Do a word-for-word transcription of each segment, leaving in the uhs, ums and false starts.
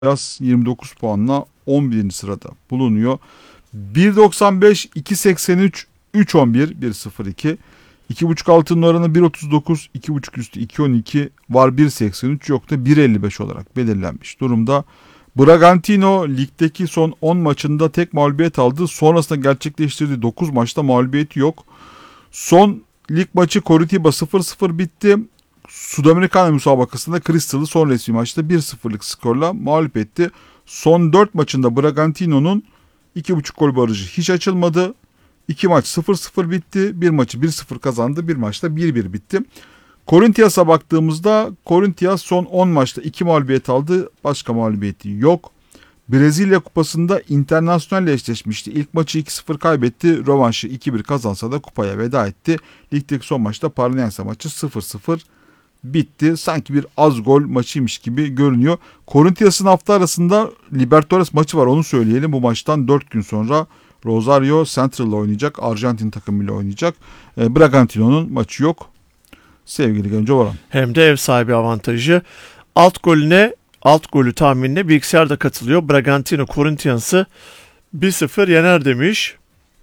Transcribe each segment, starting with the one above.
Yaz yirmi dokuz puanla on birinci sırada bulunuyor. bir doksan beş, iki seksen üç, üç on bir, bir sıfır iki. iki buçuk altının oranı bir otuz dokuz, iki buçuk üstü iki on iki, var bir seksen üç, yok da bir elli beş olarak belirlenmiş durumda. Bragantino ligdeki son on maçında tek mağlubiyet aldı. Sonrasında gerçekleştirdiği dokuz maçta mağlubiyeti yok. Son lig maçı Coritiba sıfır sıfır bitti. Sudamericana müsabakasında Crystal'ı son resmi maçta bir sıfırlık skorla mağlup etti. Son dört maçında Bragantino'nun iki buçuk gol barajı hiç açılmadı. iki maç sıfır sıfır bitti. Bir maçı bir sıfır kazandı. Bir maçta bir bir bitti. Corinthians'a baktığımızda Corinthians son on maçta iki mağlubiyet aldı. Başka mağlubiyeti yok. Brezilya Kupası'nda Internazional ile eşleşmişti. İlk maçı iki sıfır kaybetti. Rövanşı iki bir kazansa da kupaya veda etti. Ligdeki son maçta Paranaense maçı sıfır sıfır bitti. Sanki bir az gol maçıymış gibi görünüyor. Corinthians'ın hafta arasında Libertadores maçı var, onu söyleyelim. Bu maçtan dört gün sonra Rosario Central'la oynayacak. Arjantin takımıyla oynayacak. E, Bragantino'nun maçı yok. Sevgili Genco Varan. Hem de ev sahibi avantajı. Alt golüne, alt golü tahminine bilgisayar da katılıyor. Bragantino Corinthians'ı bir sıfır yener demiş.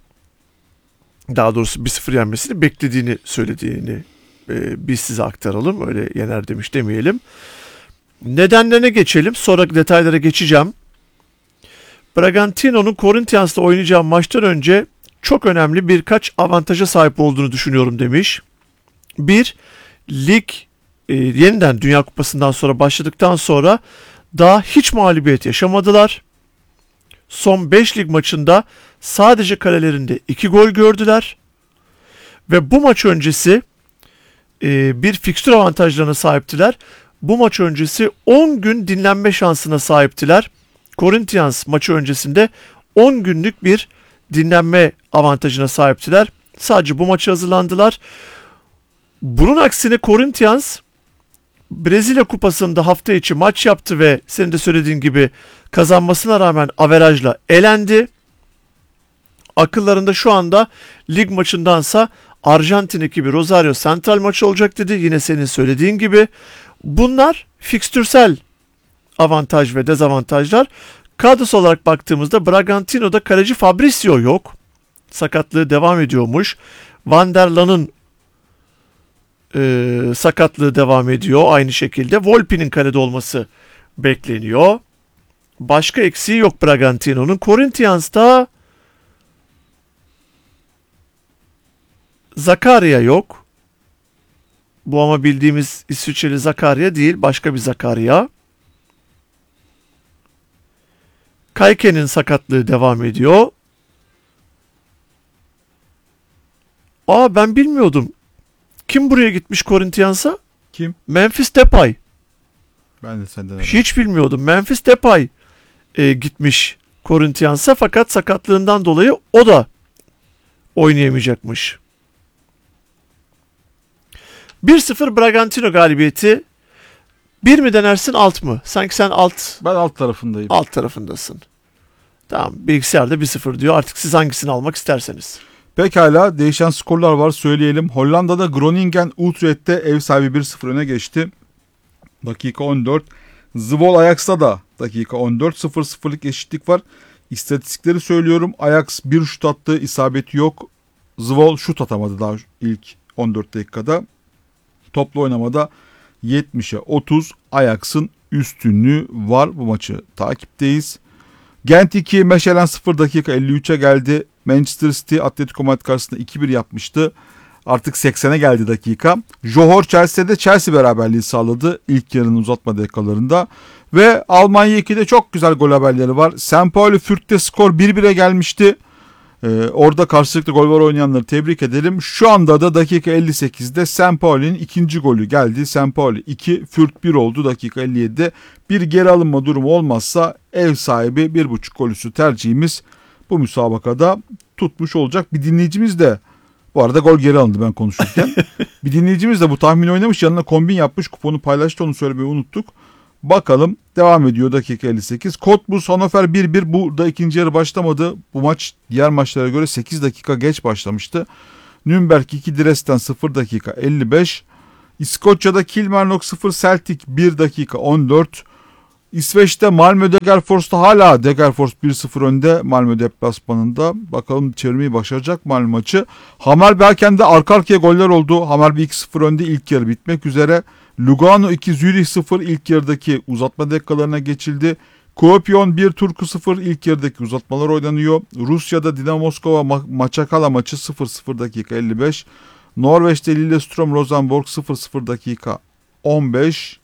Daha doğrusu bir sıfır yenmesini beklediğini söylediğini e, biz size aktaralım. Öyle yener demiş demeyelim. Nedenlerine geçelim. Sonra detaylara geçeceğim. Bragantino'nun Corinthians'la oynayacağı maçtan önce çok önemli birkaç avantaja sahip olduğunu düşünüyorum demiş. Bir, lig e, yeniden Dünya Kupası'ndan sonra başladıktan sonra daha hiç mağlubiyet yaşamadılar. Son beş lig maçında sadece kalelerinde iki gol gördüler. Ve bu maç öncesi e, bir fikstür avantajlarına sahiptiler. Bu maç öncesi on gün dinlenme şansına sahiptiler. Corinthians maçı öncesinde on günlük bir dinlenme avantajına sahiptiler. Sadece bu maça hazırlandılar. Bunun aksine Corinthians Brezilya Kupası'nda hafta içi maç yaptı ve senin de söylediğin gibi kazanmasına rağmen averajla elendi. Akıllarında şu anda lig maçındansa Arjantin ekibi Rosario Central maçı olacak dedi. Yine senin söylediğin gibi. Bunlar fikstürsel avantaj ve dezavantajlar. Kadrosu olarak baktığımızda Bragantino'da kaleci Fabrizio yok. Sakatlığı devam ediyormuş. Van der Lan'ın e, sakatlığı devam ediyor. Aynı şekilde Volpi'nin kalede olması bekleniyor. Başka eksiği yok Bragantino'nun. Corinthians'ta Zakaria yok. Bu ama bildiğimiz İsviçreli Zakaria değil. Başka bir Zakaria. Kayke'nin sakatlığı devam ediyor. Aa, ben bilmiyordum. Kim buraya gitmiş Corinthians'a? Kim? Memphis Depay. Ben de senden Hiç bilmiyordum. Memphis Depay e, gitmiş Corinthians'a, fakat sakatlığından dolayı o da oynayamayacakmış. bir sıfır Bragantino galibiyeti. Bir mi denersin, alt mı? Sanki sen alt Ben alt tarafındayım. alt tarafındasın. Tamam, bilgisayarda bir sıfır diyor. Artık siz hangisini almak isterseniz. Pekala, değişen skorlar var, söyleyelim. Hollanda'da Groningen Utrecht'te ev sahibi bir sıfır öne geçti. Dakika on dört. Zwolle Ajax'ta da dakika on dört. sıfır sıfırlık eşitlik var. İstatistikleri söylüyorum. Ajax bir şut attı, isabeti yok. Zwolle şut atamadı daha ilk on dört dakikada. Toplu oynamada yetmişe otuz Ajax'ın üstünlüğü var. Bu maçı takipteyiz. Gent iki, Mechelen sıfır, dakika elli üçe geldi. Manchester City Atletico Madrid karşısında iki bir yapmıştı. Artık seksene geldi dakika. Johor Chelsea'de Chelsea beraberliği sağladı ilk yarının uzatma dakikalarında. Ve Almanya ikide çok güzel gol haberleri var. Saint Pauli Fürth'te skor bir bire gelmişti. Ee, orada karşılıklı gol var oynayanları tebrik edelim. Şu anda da dakika elli sekizde Saint Pauli'nin ikinci golü geldi. Saint Pauli iki, Fürth bir oldu dakika elli yedide. Bir geri alınma durumu olmazsa ev sahibi bir buçuk gol üstü tercihimiz bu müsabakada tutmuş olacak. Bir dinleyicimiz de, bu arada gol geri alındı ben konuşurken. Bir dinleyicimiz de bu tahmini oynamış, yanına kombin yapmış, kuponu paylaştı, onu söylemeyi unuttuk. Bakalım, devam ediyor dakika elli sekiz. Cottbus Hannover bir bir, burada ikinci yarı başlamadı. Bu maç diğer maçlara göre sekiz dakika geç başlamıştı. Nürnberg iki, Dresden sıfır, dakika elli beş. İskoçya'da Kilmarnock sıfır, Celtic bir, dakika on dört. İsveç'te Malmö Degerfors'ta hala Degerfors bir sıfır önde Malmö deplasmanında. Bakalım çevirmeyi başaracak Malmö maçı. Hammarbergen'de arka arkaya goller oldu. Hammarby iki sıfır önde, ilk yarı bitmek üzere. Lugano iki Zürich sıfır, ilk yarıdaki uzatma dakikalarına geçildi. Kuopion bir Turku sıfır, ilk yarıdaki uzatmalar oynanıyor. Rusya'da Dinamo Moskova ma- Maçakala maçı sıfır sıfır dakika elli beş. Norveç'te Lillestrøm Rosenborg sıfır sıfır dakika on beş.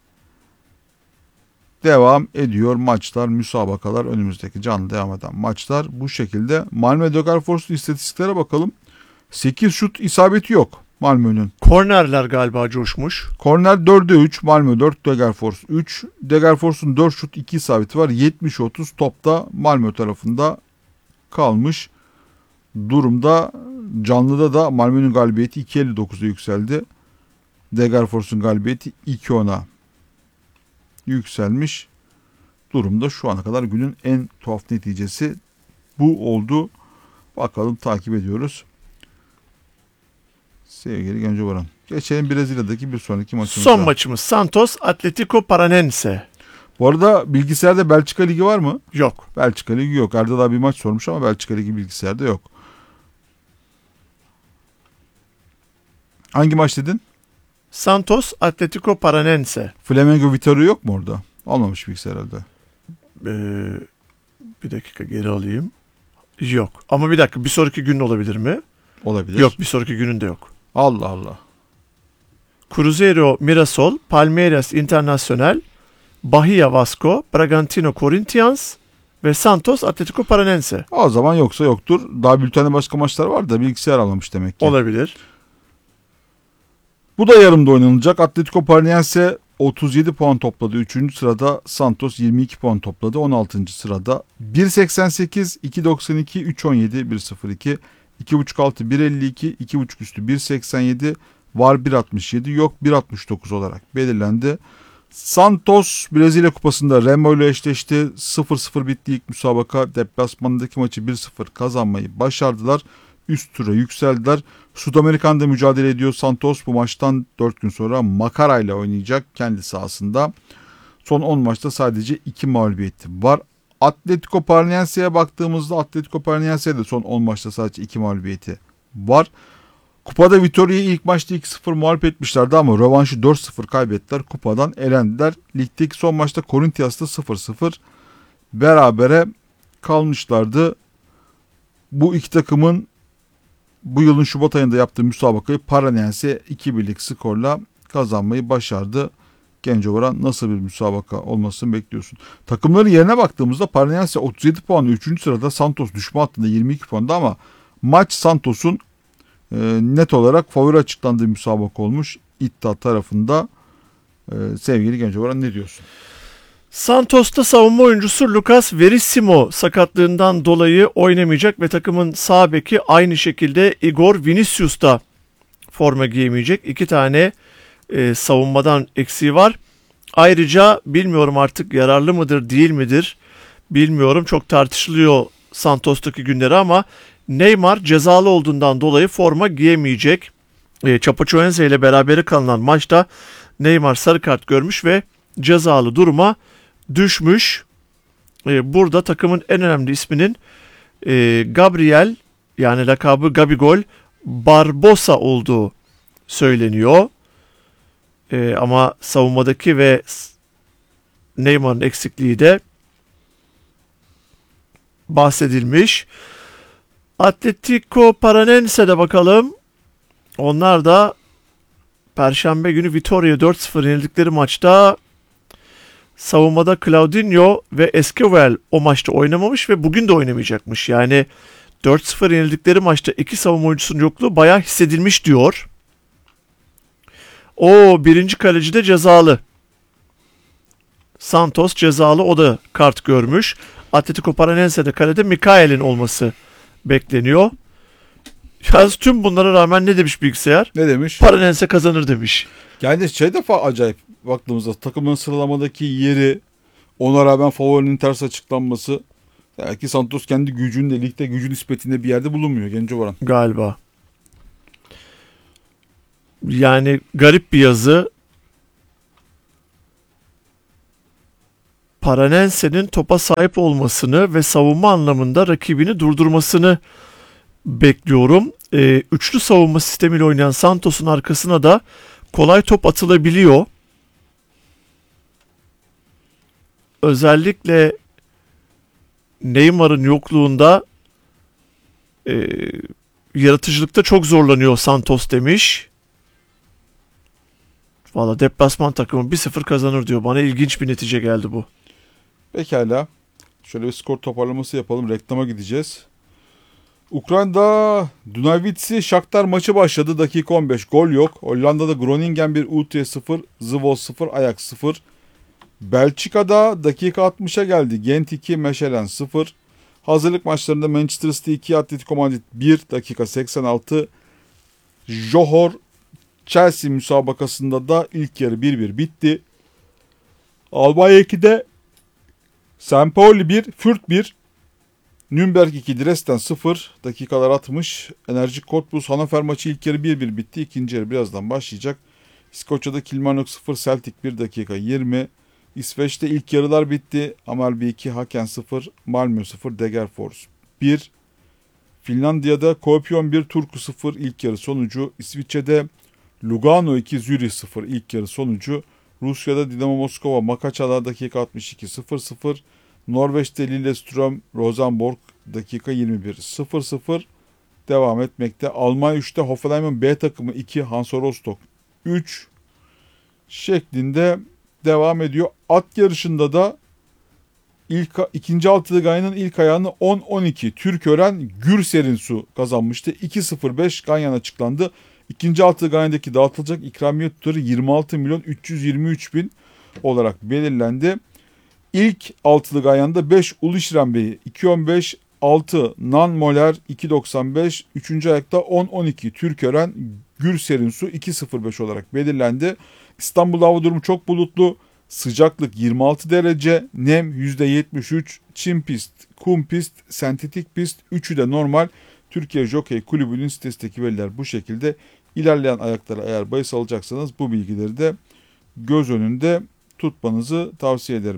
Devam ediyor maçlar, müsabakalar, önümüzdeki canlı devam eden maçlar bu şekilde. Malmö Degerfors'un istatistiklere bakalım. sekiz şut isabeti yok Malmö'nün. Kornerler galiba coşmuş. Korner dörde üç, Malmö dört, Degerfors üç. Degerfors'un dört şut iki isabeti var. yetmiş otuz topta Malmö tarafında kalmış durumda. Canlıda da Malmö'nün galibiyeti iki elli dokuza yükseldi. Degerfors'un galibiyeti iki ona yükselmiş durumda. Şu ana kadar günün en tuhaf neticesi bu oldu. Bakalım, takip ediyoruz. Sevgili Genco Baran. Geçelim Brezilya'daki bir sonraki maçımıza. Son maçımız Santos Atletico Paranense. Bu arada bilgisayarda Belçika Ligi var mı? Yok. Belçika Ligi yok. Erdal abi bir maç sormuş ama Belçika Ligi bilgisayarda yok. Hangi maç dedin? Santos Atletico Paranense. Flamengo Vitória yok mu orada? Almamış bilgisayar herhalde. Ee, bir dakika geri alayım. Yok. Ama bir dakika, bir sonraki gün olabilir mi? Olabilir. Yok, bir sonraki günün de yok. Allah Allah. Cruzeiro Mirassol, Palmeiras Internacional, Bahia Vasco, Bragantino Corinthians ve Santos Atletico Paranense. O zaman yoksa yoktur. Daha bültende başka maçlar var da bilgisayar almamış demek ki. Olabilir. Bu da yarımda oynanacak. Atletico Paranaense otuz yedi puan topladı. üçüncü sırada Santos yirmi iki puan topladı. on altıncı sırada. bir seksen sekiz, iki doksan iki, üç on yedi, bir sıfır iki, iki buçuk altı, bir elli iki, iki buçuk üstü bir seksen yedi, var bir altmış yedi, yok bir altmış dokuz olarak belirlendi. Santos Brezilya Kupası'nda Remo ile eşleşti. sıfır sıfır bitti ilk müsabaka. Deplasmanındaki maçı bir sıfır kazanmayı başardılar. Üst tura yükseldiler. Sudamerikan'da mücadele ediyor Santos. Bu maçtan dört gün sonra Macara ile oynayacak kendi sahasında. Son on maçta sadece iki mağlubiyeti var. Atletico Paranaense'ye baktığımızda Atletico Paranaense'ye de son on maçta sadece iki mağlubiyeti var. Kupada Vitoria'yı ilk maçta iki sıfır mağlup etmişlerdi ama rövanşı dört sıfır kaybettiler. Kupadan elendiler. Ligdeki son maçta Corinthians'ta sıfır sıfır berabere kalmışlardı. Bu iki takımın bu yılın Şubat ayında yaptığı müsabakayı Paranaense iki birlik skorla kazanmayı başardı. Genco Baran, nasıl bir müsabaka olmasını bekliyorsun? Takımların yerine baktığımızda Paranaense otuz yedi puanla üçüncü sırada, Santos düşme hattında yirmi iki puanda ama maç Santos'un e, net olarak favori açıklandığı müsabaka olmuş İddia tarafında. E, sevgili Genco Baran, ne diyorsun? Santos'ta savunma oyuncusu Lucas Verissimo sakatlığından dolayı oynamayacak ve takımın sağ beki aynı şekilde Igor Vinicius da forma giyemeyecek. İki tane e, savunmadan eksiği var. Ayrıca bilmiyorum artık yararlı mıdır değil midir bilmiyorum, çok tartışılıyor Santos'taki günleri ama Neymar cezalı olduğundan dolayı forma giyemeyecek. E, Chapecoense ile berabere kalınan maçta Neymar sarı kart görmüş ve cezalı duruma düşmüş. Ee, burada takımın en önemli isminin e, Gabriel, yani lakabı Gabigol Barbosa olduğu söyleniyor. E, ama savunmadaki ve Neymar'ın eksikliği de bahsedilmiş. Atletico Paranense'de bakalım. Onlar da Perşembe günü Vitoria'ya dört sıfır yenildikleri maçta savunmada Claudinho ve Esquivel o maçta oynamamış ve bugün de oynamayacakmış. Yani dört sıfır yenildikleri maçta iki savunma oyuncusunun yokluğu bayağı hissedilmiş diyor. O birinci kaleci de cezalı. Santos cezalı, o da kart görmüş. Atletico Paranense'de kalede Mikael'in olması bekleniyor. Yalnız tüm bunlara rağmen ne demiş bilgisayar? Ne demiş? Paranense kazanır demiş. Yani şey de fa- acayip baktığımızda takımın sıralamadaki yeri, ona rağmen favorinin ters açıklanması. Belki Santos kendi gücünde, ligde gücü nispetinde bir yerde bulunmuyor Genco Baran. Galiba. Yani garip bir yazı. Paranense'nin topa sahip olmasını ve savunma anlamında rakibini durdurmasını bekliyorum. Ee, üçlü savunma sistemiyle oynayan Santos'un arkasına da kolay top atılabiliyor. Özellikle Neymar'ın yokluğunda e, yaratıcılıkta çok zorlanıyor Santos demiş. Valla deplasman takımı bir sıfır kazanır diyor. Bana ilginç bir netice geldi bu. Pekala. Şöyle bir skor toparlaması yapalım. Reklama gideceğiz. Ukrayna'da Dunavitsi Shakhtar maçı başladı. Dakika on beş. Gol yok. Hollanda'da Groningen bir, Utrecht sıfır, Zwolle sıfır, Ajax sıfır. Belçika'da dakika altmışa geldi. Gent iki, Mechelen sıfır. Hazırlık maçlarında Manchester City iki, Atletico Madrid bir, dakika seksen altı. Johor Chelsea müsabakasında da ilk yarı bir bir bitti. Almanya ikide Saint Pauli bir, Fürth bir, Nürnberg iki, Dresden sıfır, dakikalar altmış. Enerji Cottbus Hannover maçı ilk yarı bir bir bitti. İkinci yarı birazdan başlayacak. İskoçya'da Kilmarnock sıfır, Celtic bir, dakika yirmi. İsveç'te ilk yarılar bitti. Amalfi iki, Haken sıfır, Malmö sıfır, Degerfors bir. Finlandiya'da Kuopion bir, Turku sıfır, ilk yarı sonucu. İsviçre'de Lugano iki, Zürih sıfır, ilk yarı sonucu. Rusya'da Dinamo Moskova Makaçala dakika altmış iki, sıfır sıfır. Norveç'te Lillestrøm Rosenborg dakika yirmi bir, sıfır sıfır devam etmekte. Almanya üçte Hoffenheim'in B takımı iki, Hansa Rostock üç şeklinde devam ediyor. At yarışında da ilk ikinci altılı Ganyan'ın ilk ayağını on on iki Türkören Gürserinsu kazanmıştı. iki sıfır beş Ganyan açıklandı. İkinci altılı Ganyan'daki dağıtılacak ikramiye tutarı yirmi altı milyon üç yüz yirmi üç bin olarak belirlendi. İlk altılı Ganyan'da beş Ulişren Bey'i iki on beş, altı Nan Moler iki doksan beş, üçüncü ayakta on on iki Türkören Gürserinsu iki sıfır beş olarak belirlendi. İstanbul'da hava durumu çok bulutlu. Sıcaklık yirmi altı derece, nem yüzde yetmiş üç, çim pist, kum pist, sentetik pist, üçü de normal. Türkiye Jockey Kulübü'nün sitesindeki veriler bu şekilde. İlerleyen ayaklara eğer bahis alacaksanız bu bilgileri de göz önünde tutmanızı tavsiye ederim.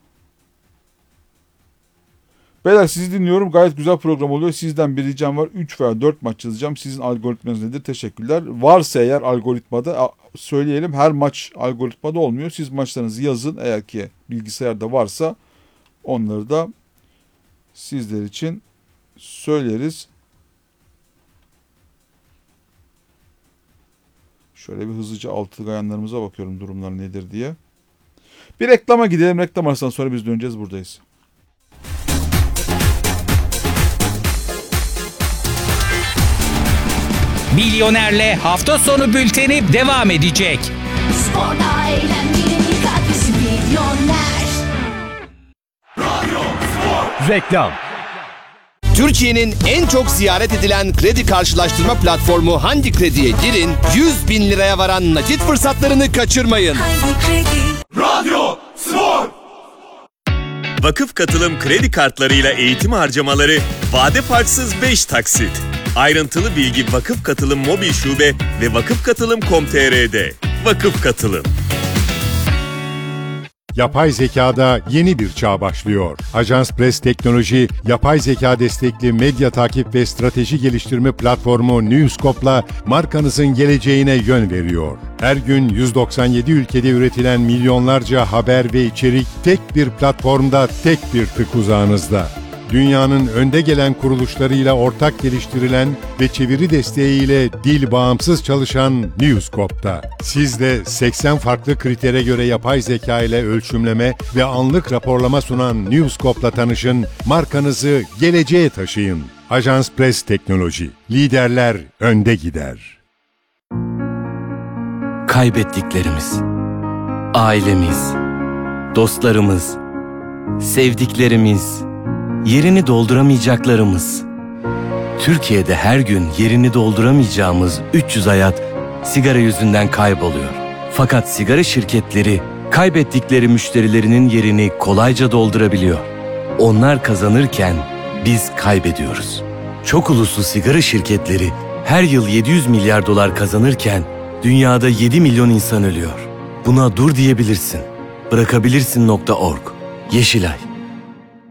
Beyler sizi dinliyorum. Gayet güzel program oluyor. Sizden bir ricam var. üç veya dört maç yazacağım. Sizin algoritmanız nedir? Teşekkürler. Varsa eğer algoritmada söyleyelim. Her maç algoritmada olmuyor. Siz maçlarınızı yazın. Eğer ki bilgisayarda varsa onları da sizler için söyleriz. Şöyle bir hızlıca altılı Ganyanlarımıza bakıyorum durumlar nedir diye. Bir reklama gidelim. Reklam arasından sonra biz döneceğiz. Buradayız. Milyoner'le hafta sonu bülteni devam edecek. Sporda eğlencenin ilk adresi Milyoner. Radyo Spor. Reklam. Türkiye'nin en çok ziyaret edilen kredi karşılaştırma platformu Hangi Kredi'ye girin, yüz bin liraya varan nakit fırsatlarını kaçırmayın. Hangi kredi? Radyo Spor. Vakıf Katılım kredi kartlarıyla eğitim harcamaları vade farksız beş taksit. Ayrıntılı bilgi Vakıf Katılım mobil şube ve vakıf katılım nokta com nokta tr'de. Vakıf Katılım. Yapay zekada yeni bir çağ başlıyor. Ajans Press Teknoloji, yapay zeka destekli medya takip ve strateji geliştirme platformu Newscope'la markanızın geleceğine yön veriyor. Her gün yüz doksan yedi ülkede üretilen milyonlarca haber ve içerik tek bir platformda, tek bir tık uzağınızda. Dünyanın önde gelen kuruluşlarıyla ortak geliştirilen ve çeviri desteğiyle dil bağımsız çalışan Newscope'da. Siz de seksen farklı kritere göre yapay zeka ile ölçümleme ve anlık raporlama sunan Newscope'la tanışın, markanızı geleceğe taşıyın. Ajans Press Teknoloji, liderler önde gider. Kaybettiklerimiz, ailemiz, dostlarımız, sevdiklerimiz, yerini dolduramayacaklarımız. Türkiye'de her gün yerini dolduramayacağımız üç yüz hayat sigara yüzünden kayboluyor. Fakat sigara şirketleri kaybettikleri müşterilerinin yerini kolayca doldurabiliyor. Onlar kazanırken biz kaybediyoruz. Çok uluslu sigara şirketleri her yıl yedi yüz milyar dolar kazanırken dünyada yedi milyon insan ölüyor. Buna dur diyebilirsin. Bırakabilirsin nokta org. Yeşilay.